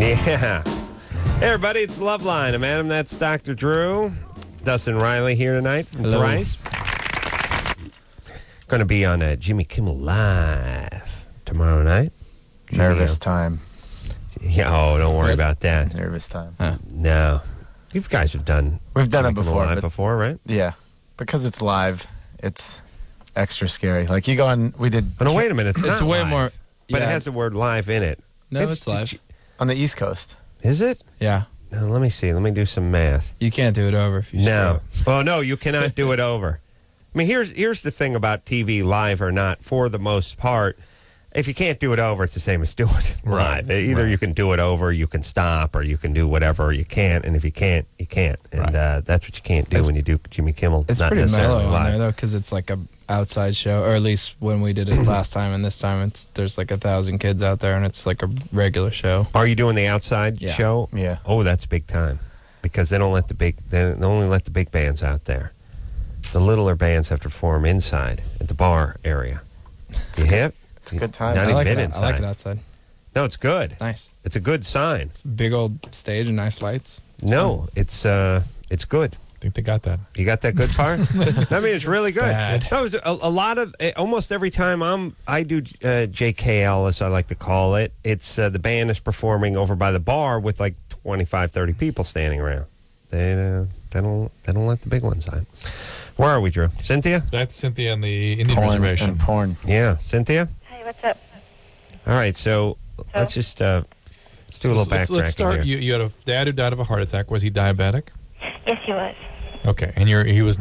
Yeah. Hey, everybody, it's Loveline. I'm Adam. That's Dr. Drew. Dustin Riley here tonight from Hello. Thrice. Going to be on Jimmy Kimmel Live tomorrow night. Nervous time. Yeah, don't worry about that. Nervous time. No. You guys have done We've done Jimmy it Kimmel before. Live But before, right? yeah. Because it's live, it's extra scary. Like you go on, we did Oh, no, wait a minute. It's It's not way live, more. But it yeah. has the word live in it. No, it's live. on the East Coast. Is it? Yeah. No, let me see. Let me do some math. You can't do it over if you No. screw Oh, no, you cannot do it over. I mean, here's the thing about TV, live or not, for the most part. If you can't do it over, it's the same as doing it live. Either you can do it over, you can stop, or you can do whatever, or you can't. And if you can't, you can't. And that's what you can't do when you do Jimmy Kimmel. It's not pretty necessarily mellow on live. there, though, because it's like a outside show. Or at least when we did it last time, and this time there's like 1,000 kids out there, and it's like a regular show. Are you doing the outside Yeah. show? Yeah. Oh, that's big time. Because they only let the big bands out there. The littler bands have to perform inside at the bar area. You hip? It's a good time. Not I like even it. inside. I like it outside. No, it's good. Nice. It's a good sign. It's a big old stage and nice lights. No, it's good. I think they got that. You got that good part? I mean, it's really good. Bad. That was a lot of almost every time I do JKL, as I like to call it. It's the band is performing over by the bar with like 25, 30 people standing around. They don't let the big ones on. Where are we, Drew? Cynthia? That's Cynthia and the Indian Porn reservation. and porn. Yeah, Cynthia. Hey, what's up? All right, so let's just let's do a little backtracking Let's start. here. You had a dad who died of a heart attack. Was he diabetic? Yes, he was. Okay, and he was